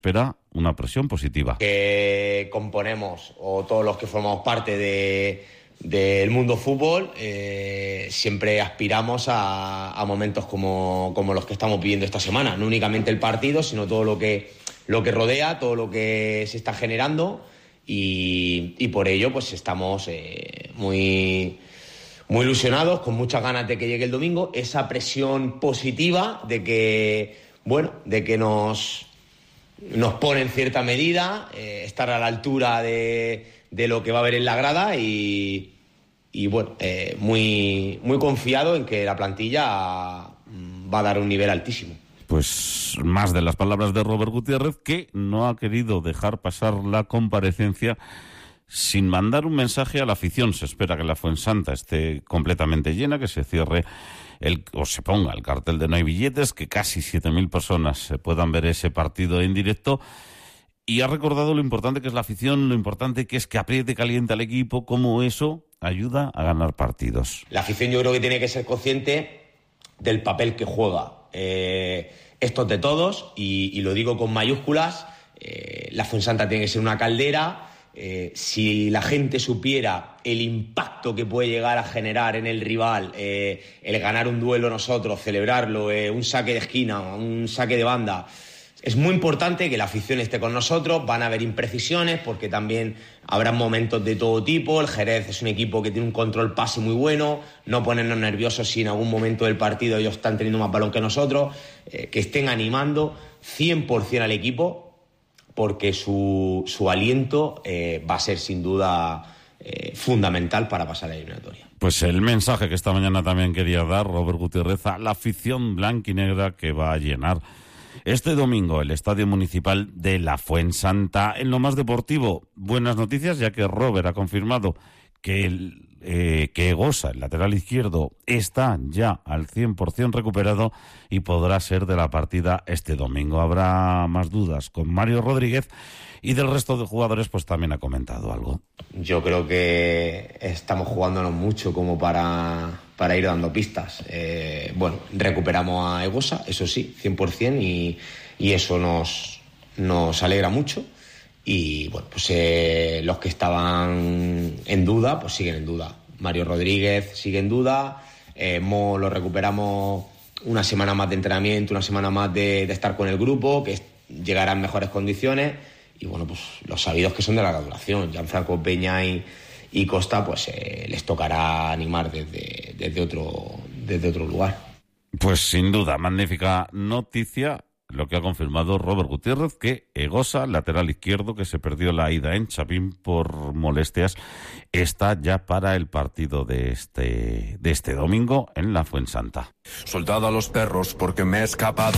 espera una presión positiva. Que componemos, o todos los que formamos parte del mundo fútbol, siempre aspiramos a momentos como los que estamos viviendo esta semana. No únicamente el partido, sino todo lo que rodea, todo lo que se está generando, y por ello pues estamos muy, muy ilusionados, con muchas ganas de que llegue el domingo. Esa presión positiva de que nos pone en cierta medida, estar a la altura de lo que va a haber en la grada, y bueno, muy, muy confiado en que la plantilla va a dar un nivel altísimo. Pues más de las palabras de Robert Gutiérrez, que no ha querido dejar pasar la comparecencia sin mandar un mensaje a la afición. Se espera que la Fuensanta esté completamente llena, que se cierre o se ponga el cartel de no hay billetes, que casi 7.000 personas se puedan ver ese partido en directo. Y ha recordado lo importante que es la afición, lo importante que es que apriete caliente al equipo, cómo eso ayuda a ganar partidos. La afición yo creo que tiene que ser consciente del papel que juega. Esto es de todos, y lo digo con mayúsculas. La Fuensanta tiene que ser una caldera. Si la gente supiera el impacto que puede llegar a generar en el rival, el ganar un duelo nosotros, celebrarlo, un saque de esquina, un saque de banda, es muy importante que la afición esté con nosotros. Van a haber imprecisiones, porque también habrá momentos de todo tipo. El Jerez es un equipo que tiene un control pase muy bueno. No ponernos nerviosos si en algún momento del partido ellos están teniendo más balón que nosotros. Que estén animando 100% al equipo, porque su aliento va a ser sin duda fundamental para pasar la eliminatoria. Pues el mensaje que esta mañana también quería dar Robert Gutiérrez a la afición blanquinegra, que va a llenar este domingo el Estadio Municipal de la Fuensanta. En lo más deportivo, buenas noticias, ya que Robert ha confirmado que Egosa, el lateral izquierdo, está ya al 100% recuperado y podrá ser de la partida este domingo. Habrá más dudas con Mario Rodríguez, y del resto de jugadores pues también ha comentado algo. Yo creo que estamos jugándonos mucho como para ir dando pistas. Bueno, recuperamos a Egosa, eso sí, 100%, y eso nos alegra mucho. Y bueno, pues los que estaban en duda, pues siguen en duda. Mario Rodríguez sigue en duda. Mo lo recuperamos una semana más de entrenamiento, una semana más de estar con el grupo, que llegará en mejores condiciones. Y bueno, pues los sabidos que son de larga duración, Gianfranco Peña y Costa, pues les tocará animar desde otro lugar. Pues sin duda, magnífica noticia lo que ha confirmado Robert Gutiérrez, que Egosa, lateral izquierdo, que se perdió la ida en Chapín por molestias, está ya para el partido de este domingo en la Fuensanta. Soldado a los perros porque me he escapado.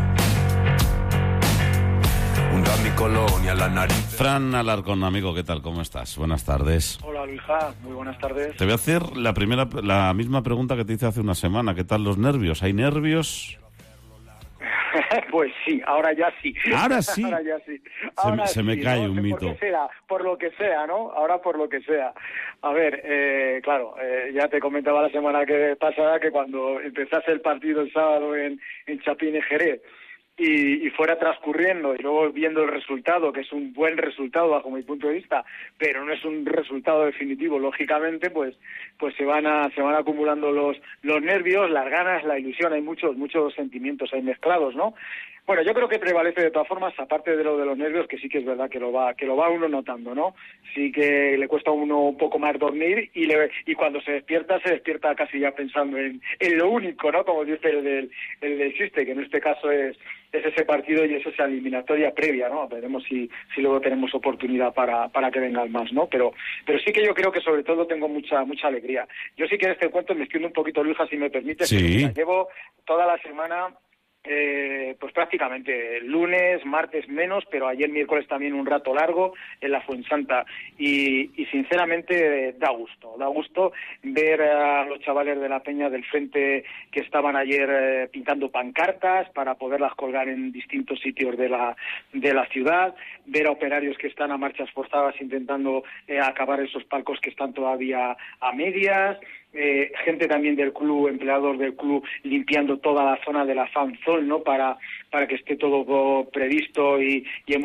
Hunda mi colonia, la nariz. Fran Alarcón, amigo, ¿qué tal? ¿Cómo estás? Buenas tardes. Hola, Luisa, muy buenas tardes. Te voy a hacer la misma pregunta que te hice hace una semana. ¿Qué tal los nervios? ¿Hay nervios? Pues sí, ahora ya sí. ¿Ahora sí? Ahora ya sí. Se me cae un mito. Por lo que sea, ¿no? Ahora por lo que sea. A ver, claro, ya te comentaba la semana que pasada que cuando empezase el partido el sábado en Chapín y Jerez, y fuera transcurriendo y luego viendo el resultado, que es un buen resultado bajo mi punto de vista, pero no es un resultado definitivo, lógicamente, pues se van acumulando los nervios, las ganas, la ilusión. Hay muchos sentimientos ahí mezclados, ¿no? Bueno, yo creo que prevalece de todas formas, aparte de lo de los nervios, que sí que es verdad que lo va uno notando, ¿no? Sí que le cuesta a uno un poco más dormir, y cuando se despierta casi ya pensando en lo único, ¿no? Como dice el del chiste, que en este caso es ese partido y es esa eliminatoria previa, ¿no? Veremos si luego tenemos oportunidad para que vengan más, ¿no? Pero sí que yo creo que sobre todo tengo mucha alegría. Yo sí que en este cuento me extiendo un poquito, Luisa, si me permite. Sí. Llevo toda la semana, pues prácticamente lunes, martes menos, pero ayer miércoles también un rato largo en la Fuensanta, y sinceramente da gusto ver a los chavales de la Peña del Frente que estaban ayer pintando pancartas para poderlas colgar en distintos sitios de la ciudad, ver a operarios que están a marchas forzadas intentando acabar esos palcos que están todavía a medias, gente también del club, empleados del club, limpiando toda la zona de la fan zone, ¿no? Para que esté todo previsto y